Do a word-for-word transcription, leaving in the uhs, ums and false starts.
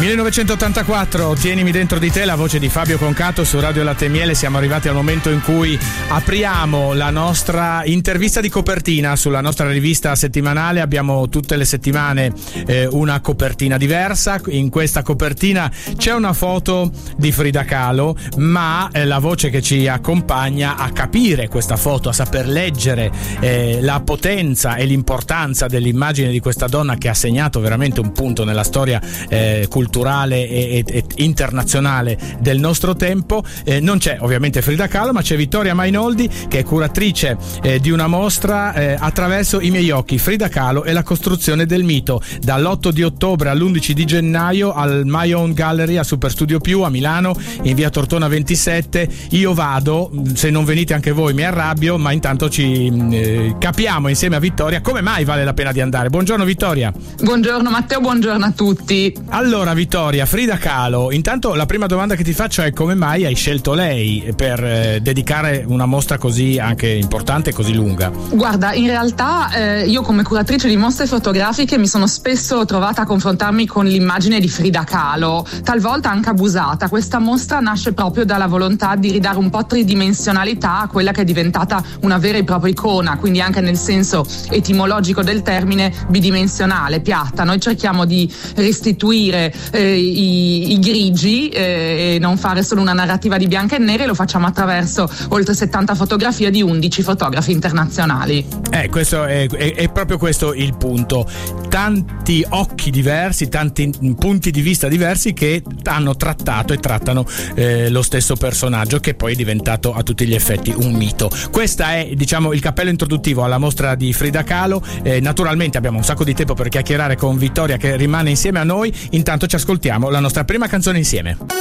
millenovecentottantaquattro, Tienimi dentro di te, la voce di Fabio Concato su Radio Latte e Miele. Siamo arrivati al momento in cui apriamo la nostra intervista di copertina sulla nostra rivista settimanale. Abbiamo tutte le settimane eh, una copertina diversa. In questa copertina c'è una foto di Frida Kahlo, ma eh, la voce che ci accompagna a capire questa foto, a saper leggere eh, la potenza e l'importanza dell'immagine di questa donna che ha segnato veramente un punto nella storia eh, culturale culturale e, e, e internazionale del nostro tempo. Eh, non c'è ovviamente Frida Kahlo, ma c'è Vittoria Mainoldi, che è curatrice eh, di una mostra eh, attraverso i miei occhi, Frida Kahlo e la costruzione del mito, dall'otto di ottobre all'undici di gennaio al My Own Gallery a Superstudio Più a Milano, in via Tortona ventisette. Io vado, se non venite anche voi mi arrabbio, ma intanto ci eh, capiamo insieme a Vittoria come mai vale la pena di andare. Buongiorno Vittoria. Buongiorno Matteo, buongiorno a tutti. Allora Vittoria, Frida Kahlo, intanto la prima domanda che ti faccio è: come mai hai scelto lei per eh, dedicare una mostra così anche importante e così lunga? Guarda, in realtà eh, io come curatrice di mostre fotografiche mi sono spesso trovata a confrontarmi con l'immagine di Frida Kahlo, talvolta anche abusata. Questa mostra nasce proprio dalla volontà di ridare un po' tridimensionalità a quella che è diventata una vera e propria icona, quindi anche nel senso etimologico del termine bidimensionale, piatta. Noi cerchiamo di restituire Eh, i, i grigi eh, e non fare solo una narrativa di bianco e nero, e lo facciamo attraverso oltre settanta fotografie di undici fotografi internazionali. Eh, questo è, è, è proprio questo il punto. Tanti occhi diversi, tanti punti di vista diversi che hanno trattato e trattano eh, lo stesso personaggio, che poi è diventato a tutti gli effetti un mito. Questo è, diciamo, il cappello introduttivo alla mostra di Frida Kahlo. Eh, naturalmente abbiamo un sacco di tempo per chiacchierare con Vittoria, che rimane insieme a noi. Intanto ci ascoltiamo la nostra prima canzone insieme.